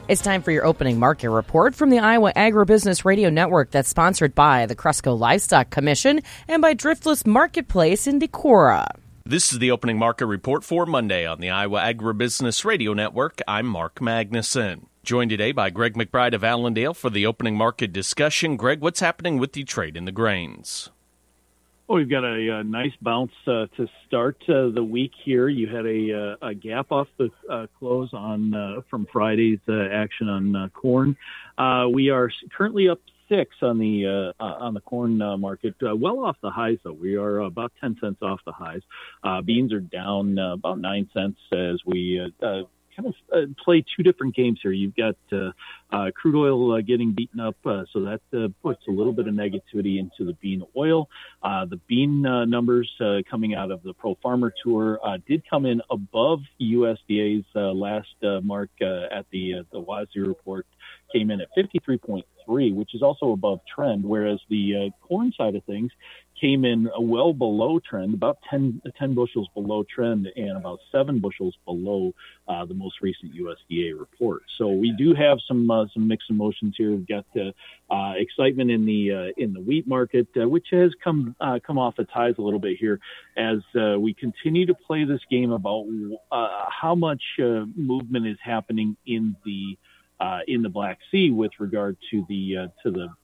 It's time for your opening market report from the Iowa Agribusiness Radio Network that's sponsored by the Cresco Livestock Commission and by Driftless Marketplace in Decorah. This is the opening market report for Monday on the Iowa Agribusiness Radio Network. I'm Mark Magnuson. Joined today by Greg McBride of Allendale for the opening market discussion. Greg, what's happening with the trade in the grains? Oh, we've got a nice bounce to start the week here. You had a gap off the close on from Friday's action on corn. We are currently up 6 on the corn market, well off the highs though. We are about 10 cents off the highs. Beans are down about 9 cents as we kind of play two different games here. You've got crude oil getting beaten up, so that puts a little bit of negativity into the bean oil. The bean numbers coming out of the Pro Farmer Tour did come in above USDA's last mark at the WASDE report, came in at 53.3, which is also above trend, whereas the corn side of things came in well below trend, about 10 bushels below trend and about 7 bushels below the most recent USDA report. So we do have some mixed emotions here. We've got excitement in the wheat market, which has come off its highs a little bit here as we continue to play this game about how much movement is happening in the Black Sea with regard to the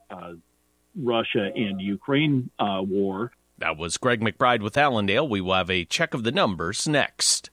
Russia and Ukraine war. That was Greg McBride with Allendale. We will have a check of the numbers next.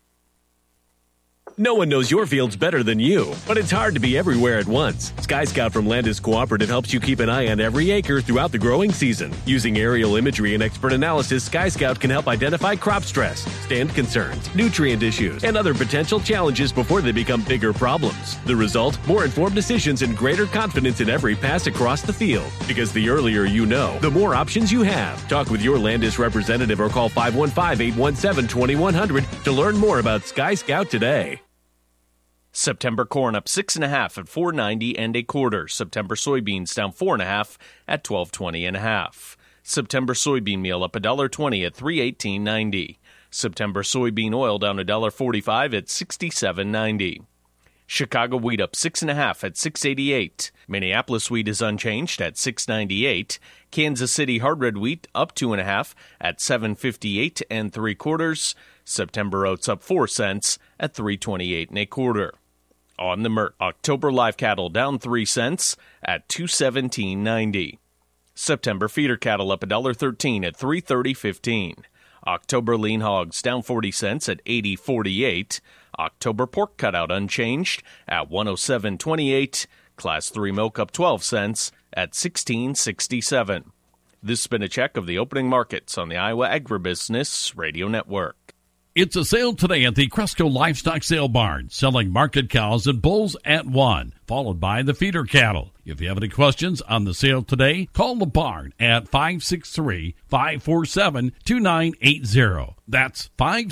No one knows your fields better than you, but it's hard to be everywhere at once. Sky Scout from Landis Cooperative helps you keep an eye on every acre throughout the growing season. Using aerial imagery and expert analysis, Sky Scout can help identify crop stress, stand concerns, nutrient issues, and other potential challenges before they become bigger problems. The result? More informed decisions and greater confidence in every pass across the field. Because the earlier you know, the more options you have. Talk with your Landis representative or call 515-817-2100 to learn more about Sky Scout today. September corn up 6.5 at $4.90 and a quarter. September soybeans down 4.5 at $12.20 and a half. September soybean meal up $1.20 at $3.18.90. September soybean oil down $1.45 at $67.90. Chicago wheat up 6.5 at $6.88. Minneapolis wheat is unchanged at $6.98. Kansas City hard red wheat up 2.5 at $7.58 and 3/4. September oats up 4 cents at $3.28 and a quarter. On the Mert, October live cattle down 3 cents at $217.90. September feeder cattle up $1.13 at $330.15. October lean hogs down 40 cents at $80.48. October pork cutout unchanged at $107.28. Class 3 milk up 12 cents at $16.67. This has been a check of the opening markets on the Iowa Agribusiness Radio Network. It's a sale today at the Cresco Livestock Sale Barn, selling market cows and bulls at 1, followed by the feeder cattle. If you have any questions on the sale today, call the barn at 563-547-2980. That's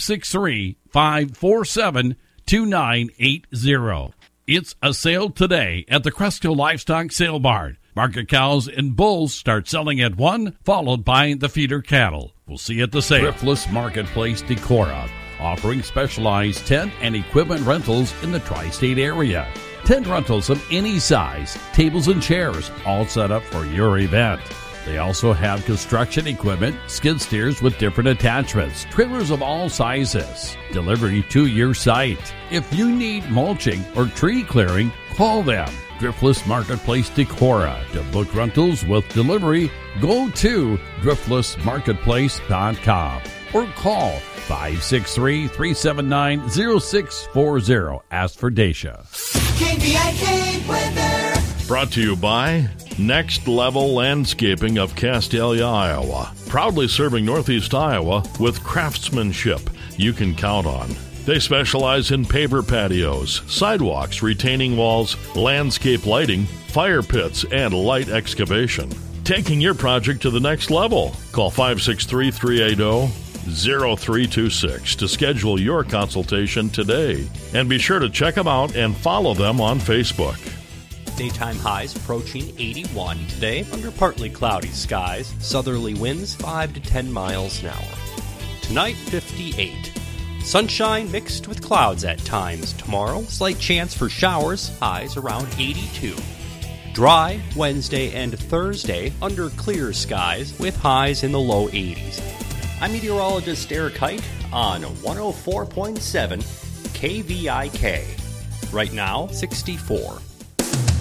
563-547-2980. It's a sale today at the Cresco Livestock Sale Barn. Market cows and bulls start selling at 1, followed by the feeder cattle. We'll see you at the sale. Driftless Marketplace Decorah, offering specialized tent and equipment rentals in the tri-state area. Tent rentals of any size, tables and chairs, all set up for your event. They also have construction equipment, skid steers with different attachments, trailers of all sizes, delivery to your site. If you need mulching or tree clearing, call them. Driftless Marketplace Decorah. To book rentals with delivery, go to driftlessmarketplace.com or call 563-379-0640. Ask for Dacia. KVIK weather. Brought to you by Next Level Landscaping of Castalia, Iowa. Proudly serving Northeast Iowa with craftsmanship you can count on. They specialize in paver patios, sidewalks, retaining walls, landscape lighting, fire pits, and light excavation. Taking your project to the next level. Call 563-380-0326 to schedule your consultation today. And be sure to check them out and follow them on Facebook. Daytime highs approaching 81 today under partly cloudy skies. Southerly winds 5 to 10 miles an hour. Tonight, 58. Sunshine mixed with clouds at times tomorrow. Slight chance for showers, highs around 82. Dry Wednesday and Thursday under clear skies with highs in the low 80s. I'm meteorologist Eric Hite on 104.7 KVIK. Right now, 64.